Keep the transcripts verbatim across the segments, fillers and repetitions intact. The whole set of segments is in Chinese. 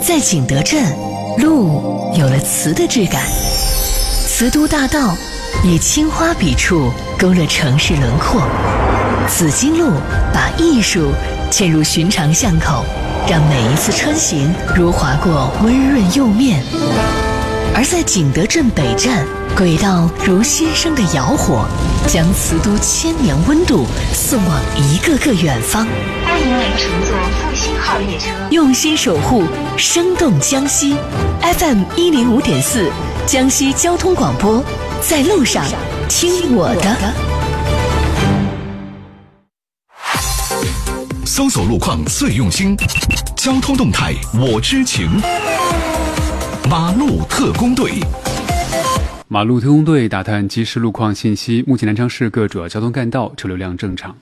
在景德镇，路有了瓷的质感。瓷都大道以青花笔触勾勒城市轮廓，紫荆路把艺术嵌入寻常巷口，让每一次穿行如划过温润釉面。而在景德镇北站，轨道如新生的窑火，将瓷都千年温度送往一个个远方。 欢迎您乘坐复兴号列车， 用心守护生动江西。 F M 一零五点四，江西交通广播，在路上听我的。 搜索路况最用心，交通动态我知情。马路特工队， 马路特工队打探即时路况信息。目前南昌市各主要交通干道车流量正常。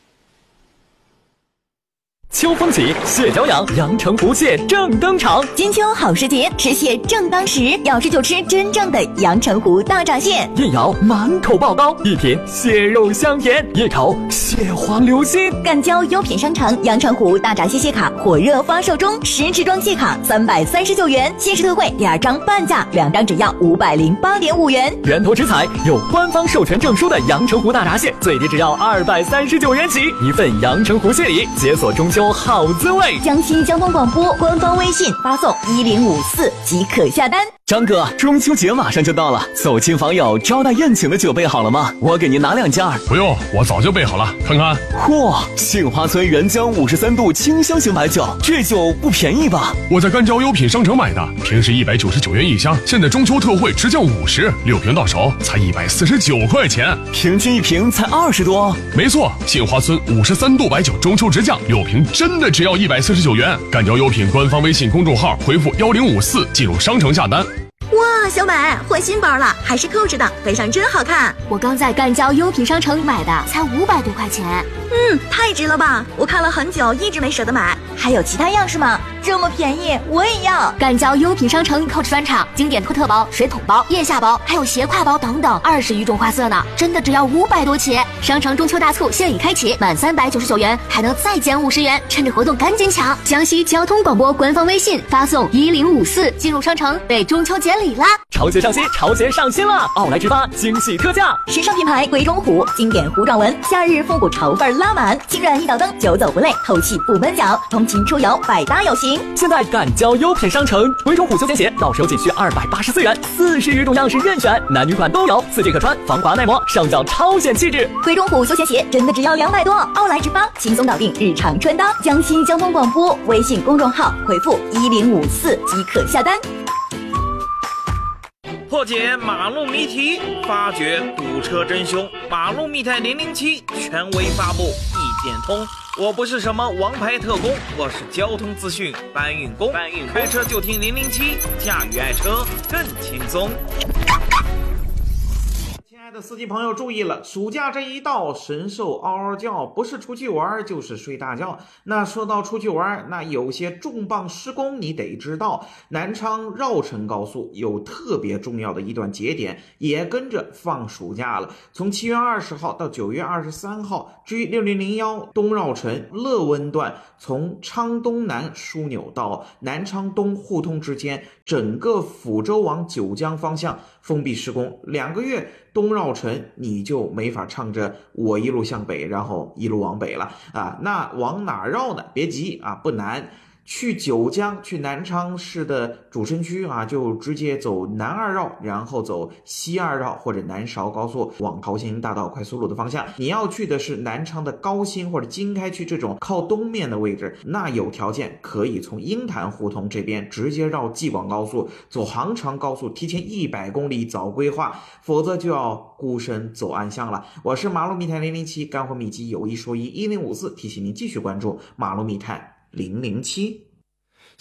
秋风起，蟹脚痒，阳澄湖蟹正登场。 金秋好时节，吃蟹正当时，要吃就吃真正的阳澄湖大闸蟹。 夜咬满口爆膏，一品蟹肉香甜；夜烤蟹黄流心。 赣交优品商城阳澄湖大闸蟹蟹卡火热发售中，十支装蟹卡三百三十九元，限时特惠，第二张半价，两张只要五百零八点五元。 源头直采有官方授权证书的阳澄湖大闸蟹，最低只要二百三十九元起，一份阳澄湖蟹礼，解锁中秋好滋味。 江西交通广播官方微信发送一零五四即可下单。 张哥，中秋节马上就到了，走亲访友招待宴请的酒备好了吗？我给您拿两件。 不用，我早就备好了，看看。 嚯，杏花村原浆五十三度清香型白酒，这酒不便宜吧？ 我在赣交优品商城买的，平时一百九十九元一箱，现在中秋特惠直降五十，六瓶到手才一百四十九块钱， 平均一瓶才二十多。 没错，杏花村五十三度白酒中秋直降，六瓶真的只要一百四十九元。赣交优品官方微信公众号回复幺零五四进入商城下单。 哇，小美换新包了，还是扣着的，背上真好看。 我刚在赣交优品商城买的，才五百多块钱。 嗯，太值了吧！我看了很久，一直没舍得买。还有其他样式吗？这么便宜，我也要。 赣交优品商城扣着专场，经典托特包、水桶包、腋下包，还有斜挎包等等，二十余种花色呢，真的只要五百多起。商城中秋大促现已开启，满三百九十九元还能再减五十元，趁着活动赶紧抢！江西交通广播官方微信发送一零五四进入商城，备中秋节礼啦！ 潮鞋上新，潮鞋上新了！奥莱直发惊喜特价， 时尚品牌归中虎，经典糊状纹，夏日复古潮范拉满，轻软一脚蹬，久走不累，透气不闷脚，通勤出游百搭有型。 现在赣交优品商城，归中虎休闲鞋到手仅需二百八十四元，四十余种样式任选，男女款都有，四季可穿，防滑耐磨，上脚超显气质。 归中虎休闲鞋真的只要两百多，奥莱直发轻松搞定日常穿搭。江西交通广播微信公众号回复一零五四即可下单。 破解马路谜题，发掘堵车真凶。马路密探零零七权威发布，意见通。我不是什么王牌特工，我是交通资讯搬运工。搬运开车就听零零七，驾驭爱车更轻松。亲爱的司机朋友注意了，暑假这一到，神兽嗷嗷叫，不是出去玩就是睡大觉。那说到出去玩，那有些重磅施工你得知道。南昌绕城高速有特别重要的一段节点，也跟着放暑假了。从七月二十号到九月二十三号 G 六零零一东绕城乐温段，从昌东南枢纽到南昌东互通之间，整个抚州往九江方向封闭施工，两个月东绕城你就没法唱着我一路向北然后一路往北了啊。那往哪绕呢？别急啊，不难。去九江，去南昌市的主城区啊，就直接走南二绕，然后走西二绕或者南韶高速往桃兴大道快速路的方向。你要去的是南昌的高新或者经开区这种靠东面的位置，那有条件可以从鹰潭胡同这边直接绕济广高速，走杭长高速，提前一百公里早规划，否则就要孤身走暗巷了。我是马路密探零零七，干货秘籍有一说一，一零五四提醒您继续关注马路密探零零七。